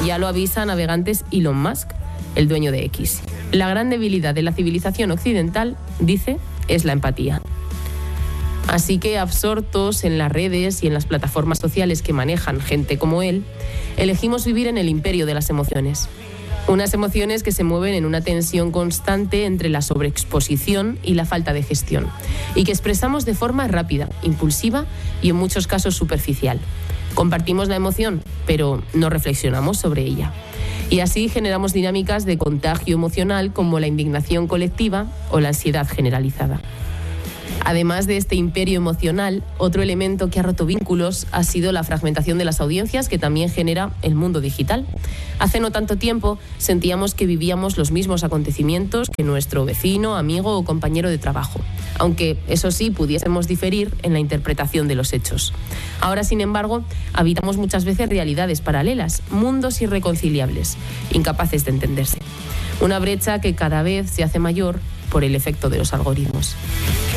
ya lo avisa a navegantes Elon Musk, el dueño de X. La gran debilidad de la civilización occidental, dice, es la empatía. Así que, absortos en las redes y en las plataformas sociales que manejan gente como él, elegimos vivir en el imperio de las emociones. Unas emociones que se mueven en una tensión constante entre la sobreexposición y la falta de gestión, y que expresamos de forma rápida, impulsiva y en muchos casos superficial. Compartimos la emoción, pero no reflexionamos sobre ella. Y así generamos dinámicas de contagio emocional como la indignación colectiva o la ansiedad generalizada. Además de este imperio emocional, otro elemento que ha roto vínculos ha sido la fragmentación de las audiencias que también genera el mundo digital. Hace no tanto tiempo sentíamos que vivíamos los mismos acontecimientos que nuestro vecino, amigo o compañero de trabajo, aunque eso sí pudiésemos diferir en la interpretación de los hechos. Ahora, sin embargo, habitamos muchas veces realidades paralelas, mundos irreconciliables, incapaces de entenderse. Una brecha que cada vez se hace mayor por el efecto de los algoritmos.